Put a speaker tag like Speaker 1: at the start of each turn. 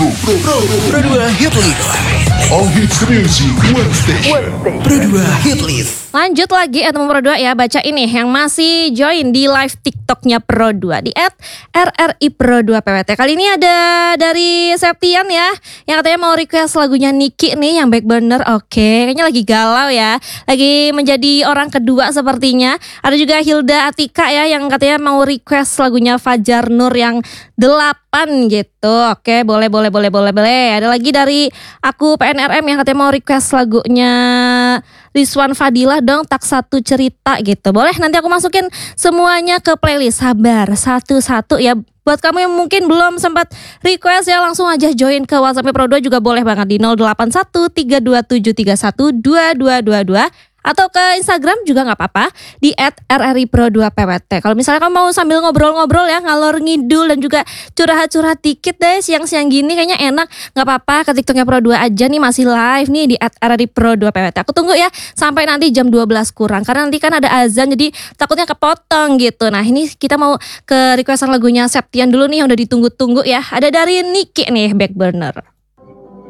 Speaker 1: Pro 2 Hit List.
Speaker 2: All hits music one station.
Speaker 1: Pro 2 Hit List.
Speaker 3: Lanjut lagi teman Pro 2 ya, baca ini yang masih join di live TikToknya Pro 2 di @RRI Pro 2 PWT. Kali ini ada dari Septian ya, yang katanya mau request lagunya Niki nih yang Back Burner. Oke, kayaknya lagi galau ya, lagi menjadi orang kedua sepertinya. Ada juga Hilda Atika ya yang katanya mau request lagunya Fajar Nur yang 8 gitu. Oke, boleh. Ada lagi dari aku PNRM yang katanya mau request lagunya Rizwan Fadilah dong, tak satu cerita gitu. Boleh, nanti aku masukin semuanya ke playlist. Sabar, satu-satu ya. Buat kamu yang mungkin belum sempat request ya, langsung aja join ke WhatsApp Pro 2 juga boleh banget di 081327312222 atau ke Instagram juga nggak apa-apa di @RRI Pro 2 PWT. Kalau misalnya kamu mau sambil ngobrol-ngobrol ya, ngalor ngidul dan juga curhat-curhat dikit deh siang-siang gini, kayaknya enak, nggak apa-apa ke TikToknya Pro 2 aja nih, masih live nih di @RRI Pro 2 PWT. Aku tunggu ya sampai nanti jam 12 kurang karena nanti kan ada azan jadi takutnya kepotong gitu. Nah ini kita mau ke requestan lagunya Septian dulu nih yang udah ditunggu-tunggu ya. Ada dari Niki nih, Back Burner.